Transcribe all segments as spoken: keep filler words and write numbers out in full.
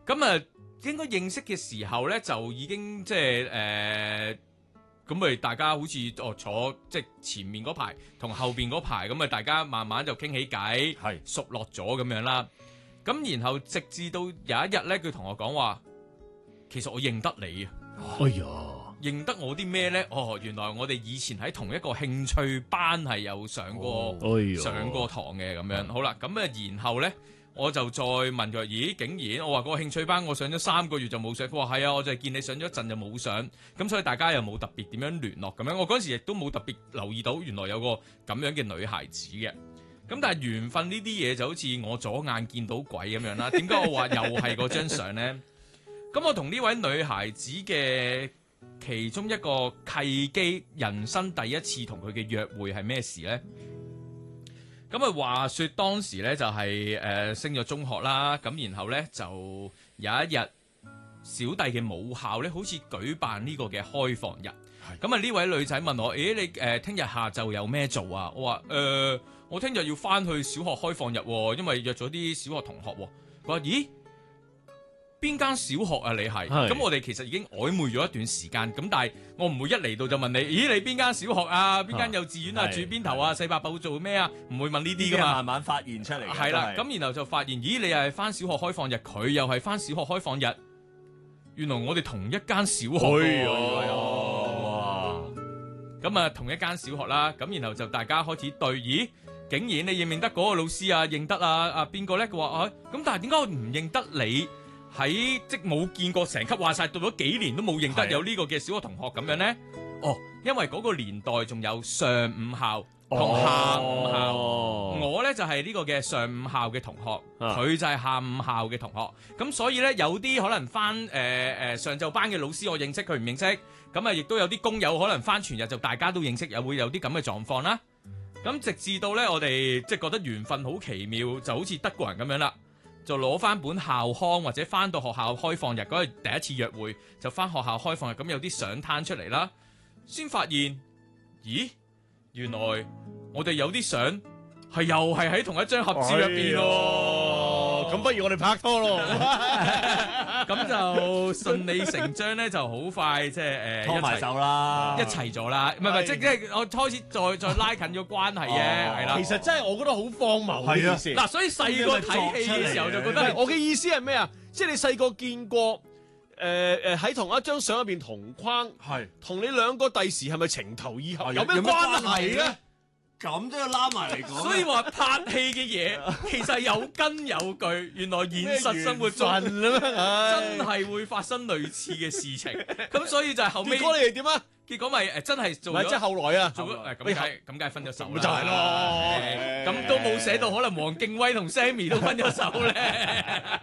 咁啊，應該認識嘅時候咧，就已經即係誒，咁咪大家好似哦坐即係前面嗰排同後邊嗰排，咁咪大家慢慢就傾起偈， 係熟落咗咁樣啦。咁然後直至到有一日咧，佢同我講話，其實我認得你啊。 哎呀， 認得我啲咩咧？哦，原來我哋以前喺同一個興趣班係有上過、 哎呀上過堂嘅咁樣。好啦，咁啊，然後咧我就再問佢，咦，竟然我話嗰個興趣班我上咗三個月就冇上，佢話係啊，我就係見你上咗一陣就冇上，咁所以大家又冇特別點樣聯絡咁樣。我嗰陣時亦都冇特別留意到，原來有個咁樣嘅女孩子嘅。咁但係緣分呢啲嘢就好似我左眼見到鬼咁樣啦。點解我話又係嗰張相咧？咁我同呢位女孩子嘅其中一個契機，人生第一次同佢嘅約會係咩事呢？咁啊話說當時咧就係、是、誒、呃、升咗中學啦，咁然後咧就有一日小弟嘅母校咧好似舉辦呢個嘅開放日，咁啊呢位女仔問我：誒你誒聽日下晝有咩做啊？我話誒、呃、我聽日要翻去小學開放日、哦，因為約咗啲小學同學、哦。佢話：咦？邊間小學啊？你係咁，我哋其實已經曖昧咗一段時間。咁但係我唔會一嚟到就問你，咦？你邊間小學啊？邊間幼稚園啊？住邊頭啊？細伯寶做咩啊？唔會問呢啲噶嘛。 慢慢發現出嚟。 係啦，咁然後就發現，咦？你又係翻小學開放日，佢又係翻小學開放日，原來我哋同一間小學。 哎呀！ 咁啊，同一間小學啦。咁然後就大家開始對，咦？竟然你認唔認得嗰個老師啊？認得啊？啊邊個咧？佢話啊，咁但係點解我唔認得你？喺即冇見過成級，話晒到咗幾年都冇認得有呢個嘅小學同學咁樣呢？哦，因為嗰個年代仲有上午校同下午校， 哦、 我呢就係、是、呢個嘅上午校嘅同學，佢、啊、就係下午校嘅同學。咁所以呢，有啲可能翻誒誒上晝班嘅老師我認識，佢唔認識。咁啊，亦都有啲工友可能翻全日就大家都認識，又會有啲咁嘅狀況啦。咁直至到呢，我哋即係覺得緣分好奇妙，就好似德國人咁樣啦。就攞翻本校刊或者翻到學校開放日嗰日第一次約會，就翻學校開放日，咁有啲相攤出嚟啦，先發現，咦，原來我哋有啲相係又係喺同一張合照入邊咯， 咁、哎、不如我哋拍拖咯， 咁就順理成章咧，就好快即係誒拖埋手啦， 一齊咗啦，唔係唔係，即即係我開始再再拉近咗關係嘅，係啦、 哦。其實真係我覺得好荒謬呢件事。 嗱，所以細個睇戲嘅時候就覺得， 我嘅意思係咩啊？即係你細個見過誒誒喺同一張相入邊同框，係同你兩個第時係咪情投意合？有咩關係咧？ 咁都要拉埋嚟講， 所以話拍戲嘅嘢其實有根有據，原來現實生活中真係會發生類似嘅事情。咁所以就係後尾， 結果你哋點啊？ 結果咪誒真係做咗， 即係後來啊， 做咗誒咁梗係咁梗係分咗手啦。 就係咯， 咁都冇寫到，可能黃敬威同 Sammy 都分咗手咧。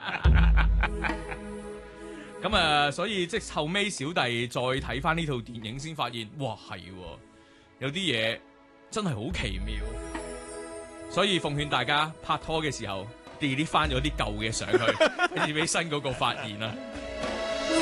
咁啊，所以即係後尾小弟再睇翻呢套電影，先發現，哇係，有啲嘢真係好奇妙，所以奉勸大家拍拖嘅時候 delete 翻咗啲舊嘅相去，俾新嗰個發現啦。